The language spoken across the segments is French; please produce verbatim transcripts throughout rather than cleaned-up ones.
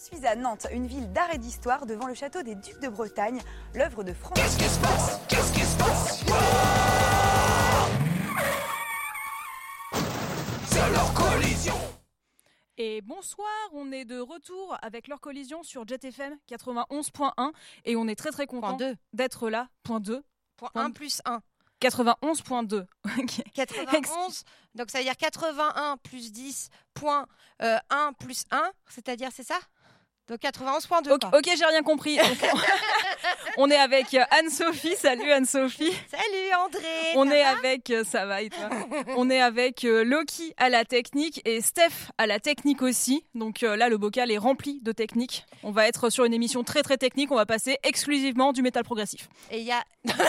suis à Nantes, une ville d'art et d'histoire, devant le château des Ducs de Bretagne, l'œuvre de François... Qu'est-ce qui se passe? Qu'est-ce qui se passe? C'est leur collision. Et bonsoir, on est de retour avec leur collision sur Jet F M quatre-vingt-onze point un et on est très très content d'être là. Point deux. Point un plus un. quatre-vingt-onze point deux. Okay. quatre-vingt-onze, donc ça veut dire quatre-vingt-un plus dix point euh, un plus un, c'est-à-dire c'est ça? Donc quatre-vingt-onze point deux. Ok, okay, j'ai rien compris. Donc, on est avec Anne-Sophie. Salut Anne-Sophie. Salut André. On est va avec, ça va et toi? On est avec Loki à la technique et Steph à la technique aussi. Donc là, le bocal est rempli de technique. On va être sur une émission très très technique. On va passer exclusivement du métal progressif. Et il y a...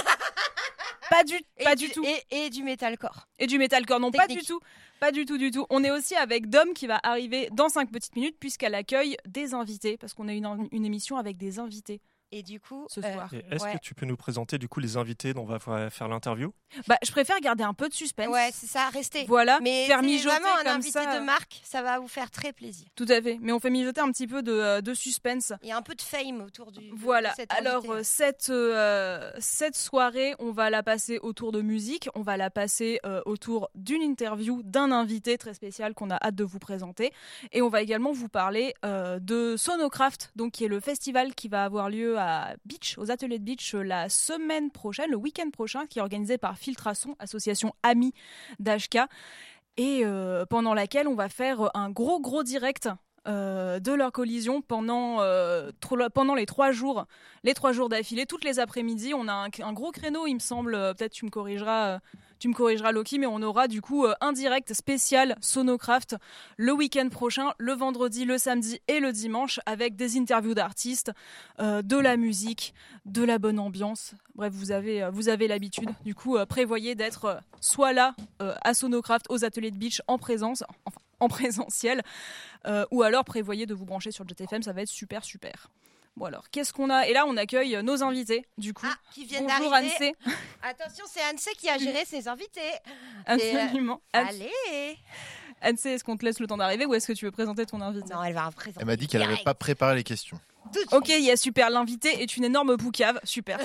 Pas du, et pas du, du tout. Et, et du metalcore. Et du metalcore, non, Technique. pas du tout. Pas du tout, du tout. On est aussi avec Dom qui va arriver dans cinq petites minutes puisqu'elle accueille des invités, parce qu'on a une, une émission avec des invités. Et du coup, ce soir. Et est-ce ouais. que tu peux nous présenter du coup les invités dont on va faire l'interview? Bah, je préfère garder un peu de suspense. Ouais, c'est ça, restez. Voilà, mais faire c'est mijoter vraiment un comme invité ça. de marque, ça va vous faire très plaisir. Tout à fait, mais on fait mijoter un petit peu de, de suspense. Il y a un peu de fame autour du. Voilà. De cet Alors invité. cette euh, cette soirée, on va la passer autour de musique, on va la passer euh, autour d'une interview d'un invité très spécial qu'on a hâte de vous présenter, et on va également vous parler euh, de Sonocraft, donc qui est le festival qui va avoir lieu à Beach, aux ateliers de Beach la semaine prochaine, le week-end prochain, qui est organisé par Filtrason, association amie d'H K, et euh, pendant laquelle on va faire un gros gros direct euh, de leur collision pendant euh, tro- pendant les trois jours, les trois jours d'affilée, toutes les après-midi. On a un, un gros créneau, il me semble. Euh, peut-être tu me corrigeras. Euh, Tu me corrigeras Loki, mais on aura du coup euh, un direct spécial Sonocraft le week-end prochain, le vendredi, le samedi et le dimanche, avec des interviews d'artistes, euh, de la musique, de la bonne ambiance. Bref, vous avez, euh, vous avez l'habitude. Du coup, euh, prévoyez d'être euh, soit là euh, à Sonocraft, aux ateliers de Beach, en présence, enfin en présentiel, euh, ou alors prévoyez de vous brancher sur Jet F M, ça va être super super. Bon alors, qu'est-ce qu'on a? Et là, on accueille nos invités, du coup. Ah, qui viennent Bonjour d'arriver. Anne-C. Attention, c'est Anne-C qui a géré ses invités. Absolument. Et, euh, Anne- allez. Anne-C, est-ce qu'on te laisse le temps d'arriver ou est-ce que tu veux présenter ton invité? Non, elle va présenter. Elle m'a dit qu'elle n'avait pas préparé les questions. Ok, il y a super. L'invité est une énorme poucave. Super.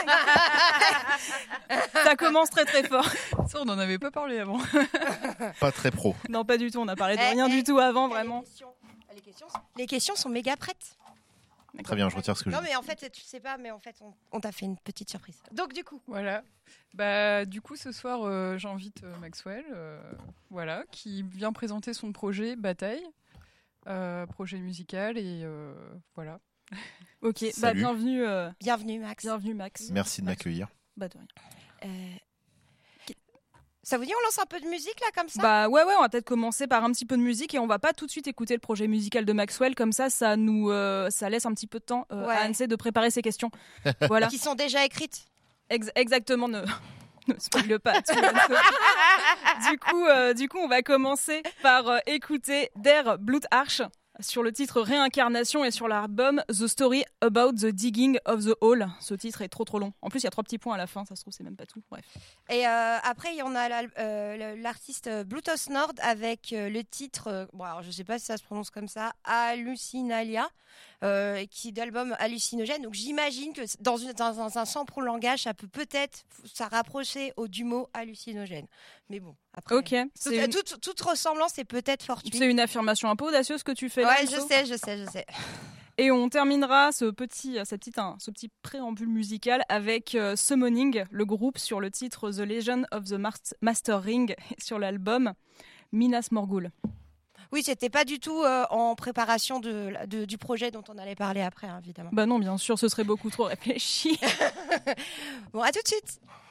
Ça commence très très fort. Ça, on n'en avait pas parlé avant. Pas très pro. Non, pas du tout. On a parlé de Eh, rien eh, du tout avant, eh, vraiment. Les questions, les questions, les questions sont méga prêtes. Très bien, je retire ce que je Non, dis. mais en fait, tu sais pas, mais en fait, on, on t'a fait une petite surprise. Donc, du coup. Voilà. Bah, du coup, ce soir, euh, j'invite euh, Maxwell, euh, voilà, qui vient présenter son projet Bataille, euh, projet musical, et euh, voilà. Ok, bah Salut. bienvenue. euh, Bienvenue, Max. Bienvenue, Max. Merci de m'accueillir. Bah, de rien. Euh, Ça vous dit, on lance un peu de musique, là, comme ça? Bah ouais, ouais, on va peut-être commencer par un petit peu de musique et on va pas tout de suite écouter le projet musical de Maxwell. Comme ça, ça nous, euh, ça laisse un petit peu de temps euh, Ouais. à Anne-C de préparer ses questions. Voilà. Qui sont déjà écrites. Ex- exactement, ne, ne spoil pas. tout le monde. du coup, euh, du coup, on va commencer par euh, écouter Der Blutarch sur le titre Réincarnation et sur l'album The Story About the Digging of the Hole. Ce titre est trop trop long. En plus, il y a trois petits points à la fin. Ça se trouve, c'est même pas tout. Bref. Et euh, après, il y en a l'al- euh, l'artiste Blutos Nord avec euh, le titre, euh, bon, alors je sais pas si ça se prononce comme ça, Hallucinalia, euh, qui est d'album hallucinogène. Donc j'imagine que dans, une, dans un, un sample langage, ça peut peut-être ça rapprocher au du mot hallucinogène. Mais bon, après, Ok. toute, C'est une, toute, toute ressemblance est peut-être fortuite. c'est une affirmation un peu audacieuse que tu fais là. Ouais, je Anso. sais, je sais, je sais. Et on terminera ce petit, cette petite, hein, ce petit préambule musical avec euh, Summoning, le groupe sur le titre The Legend of the Mas- Master Ring sur l'album Minas Morgul. Oui, c'était pas du tout euh, en préparation de, de- du projet dont on allait parler après, hein, évidemment. Bah non, bien sûr, ce serait beaucoup trop réfléchi. Bon, à tout de suite.